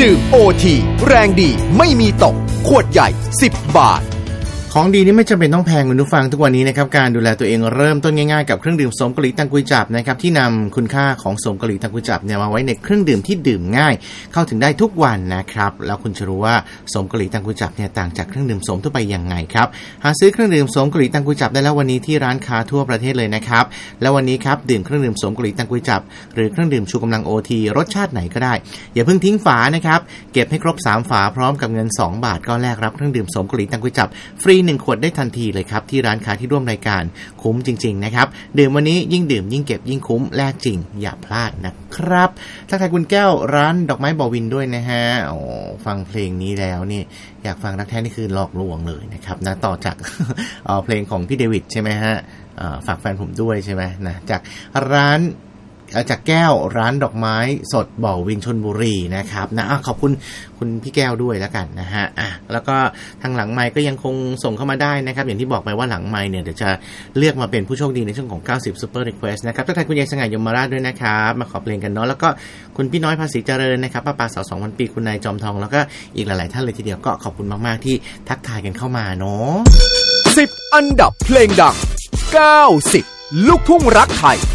ดื่ม OT แรงดีไม่มีตกขวดใหญ่10 บาทของดีนี่ไม่จำเป็นต้องแพงคุณผู้ฟังทุกวันนี้นะครับการดูแลตัวเองเริ่มต้นง่ายๆกับเครื่องดื่มโสมเกาหลีตังกุยจับนะครับที่นำคุณค่าของโสมเกาหลีตังกุยจับเนี่ยมาไว้ในเครื่องดื่มที่ดื่มง่ายเข้าถึงได้ทุกวันนะครับแล้วคุณจะรู้ว่าโสมเกาหลีตังกุยจับเนี่ยต่างจากเครื่องดื่มโสมทั่วไปยังไงครับหาซื้อเครื่องดื่มโสมเกาหลีตังกุยจับได้แล้ววันนี้ที่ร้านค้าทั่วประเทศเลยนะครับแล้ววันนี้ครับดื่มเครื่องดื่มโสมเกาหลีตังกุยจับหรือเครื่องดื่มชูกำลัง OT รสชาติไหนก็ได้อย่าเพิ่งทิ้งฝานะครับเก็บให้ครบ3ฝาพร้อมกับเงิน2 บาทก็แลกรับเครื่องดื่มโสมเกาหลีตังกุยจับฟรี1 ขวดได้ทันทีเลยครับที่ร้านค้าที่ร่วมรายการคุ้มจริงๆนะครับดื่มวันนี้ยิ่งดื่มยิ่งเก็บยิ่งคุ้มแลกจริงอย่าพลาดนะครับทักทายคุณแก้วร้านดอกไม้บ่อวินด้วยนะฮะฟังเพลงนี้แล้วนี่อยากฟังรักแท้นี่คือหลอกลวงเลยนะครับนะต่อจากเพลงของพี่เดวิดใช่ไหมฮะฝากแฟนผมด้วยใช่ไหมนะจากร้านจากแก้วร้านดอกไม้สดบ่อวินชลบุรีนะครับนะขอบคุณคุณพี่แก้วด้วยแล้วกันนะฮะแล้วก็ทางหลังไมค์ก็ยังคงส่งเข้ามาได้นะครับอย่างที่บอกไปว่าหลังไมค์เนี่ยเดี๋ยวจะเลือกมาเป็นผู้โชคดีในช่วงของ90 Super Request นะครับทักทายคุณยายสง่ายมราชด้วยนะครับมาขอเพลงกันเนาะแล้วก็คุณพี่น้อยภาษีเจริญนะครับป้าสาว2,000 ปีคุณนายจอมทองแล้วก็อีกหลายๆท่านเลยทีเดียวก็ขอบคุณมากๆที่ทักทายกันเข้ามาเนาะ 10 อันดับเพลงดัง90ลูกทุ่งรักไทย